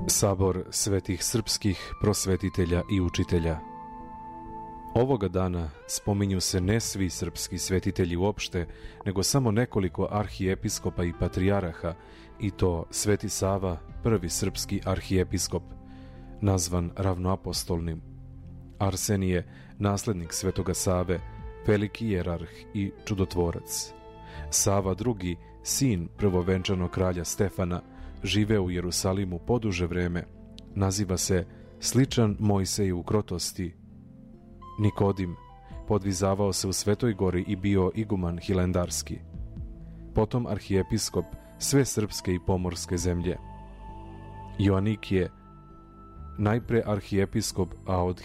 Sabor svetih srpskih prosvetitelja i učitelja. Ovoga dana spominju se ne svi srpski svetitelji uopšte, nego samo nekoliko arhijepiskopa i patrijaraha, i to Sveti Sava, prvi srpski arhijepiskop, nazvan ravnoapostolnim, Arsenije, naslednik Svetoga Save, veliki jerarh i čudotvorac, Sava II, sin prvovenčanog kralja Stefana, žive u Jerusalimu poduže vreme, naziva se sličan Mojseju u krotosti. Nikodim, podvizavao se u Svetoj gori i bio iguman hilendarski. Potom arhijepiskop sve srpske i pomorske zemlje. Joanikije, najpre arhijepiskop, a od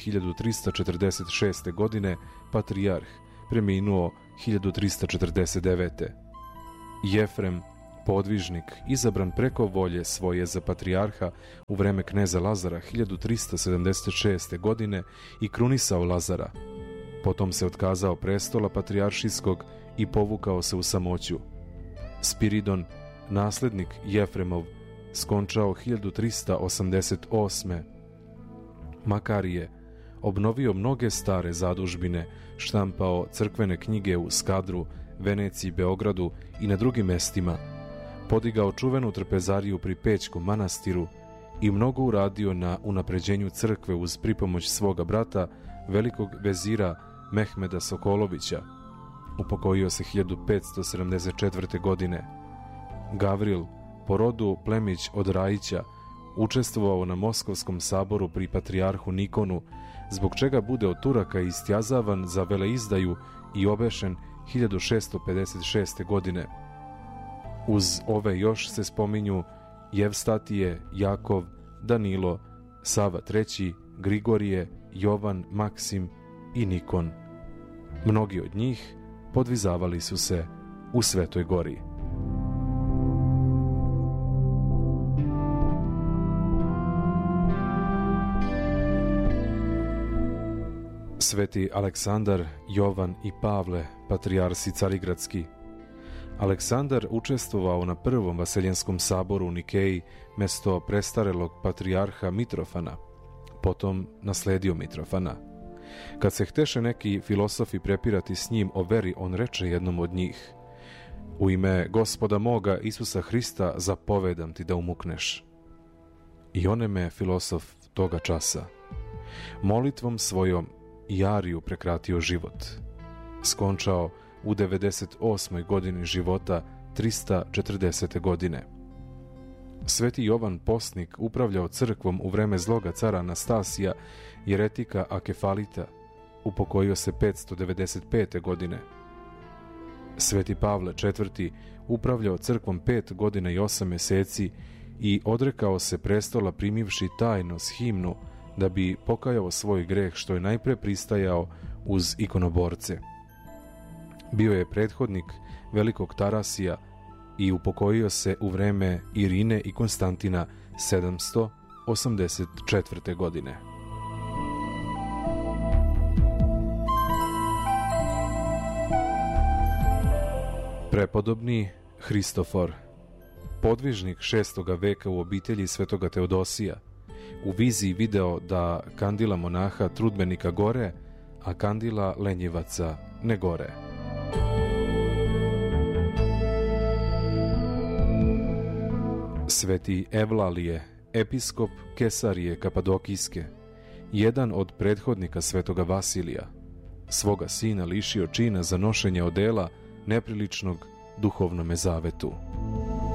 1346. godine patrijarh, preminuo 1349. Jefrem, podvižnik, izabran preko volje svoje za patrijarha u vreme kneza Lazara 1376. godine i krunisao Lazara. Potom se otkazao prestola patrijaršijskog i povukao se u samoću. Spiridon, naslednik Jefremov, skončao 1388. Makarije, obnovio mnoge stare zadužbine, štampao crkvene knjige u Skadru, Veneciji, Beogradu i na drugim mestima, podigao čuvenu trpezariju pri Pećkom manastiru i mnogo uradio na unapređenju crkve uz pripomoć svoga brata, velikog vezira Mehmeda Sokolovića. Upokojio se 1574. godine. Gavril, po rodu plemić od Rajića, učestvovao na Moskovskom saboru pri patrijarhu Nikonu, zbog čega bude od Turaka istjazavan za veleizdaju i obešen 1656. godine. Uz ove još se spominju Jevstatije, Jakov, Danilo, Sava III, Grigorije, Jovan, Maksim i Nikon. Mnogi od njih podvizavali su se u Svetoj gori. Sveti Aleksandar, Jovan i Pavle, patrijarsi carigradski. Aleksandar učestvovao na prvom Vaseljenskom saboru u Nikeji mesto prestarelog patrijarha Mitrofana, potom nasledio Mitrofana. Kad se hteše neki filosofi prepirati s njim o veri, on reče jednom od njih: "U ime Gospoda moga Isusa Hrista zapovedam ti da umukneš." I oneme filosof toga časa molitvom svojom i Ariju prekratio život. Skončao u 98. godini života 340. godine. Sveti Jovan Postnik upravljao crkvom u vreme zloga cara Anastasija, jeretika Akefalita, upokojio se 595. godine. Sveti Pavle IV. Upravljao crkvom 5 godina i 8 meseci i odrekao se prestola primivši tajno s himnu da bi pokajao svoj greh, što je najpre pristajao uz ikonoborce. Bio je prethodnik velikog Tarasija i upokojio se u vreme Irine i Konstantina 784. godine. Prepodobni Hristofor, podvižnik 6. veka u obitelji Svetoga Teodosija, u viziji video da kandila monaha trudbenika gore, a kandila lenjivaca ne gore. Sveti Evlalije, episkop Kesarije Kapadokijske, jedan od prethodnika Svetoga Vasilija, svoga sina lišio čina za nošenje odela nepriličnog duhovnome zavetu.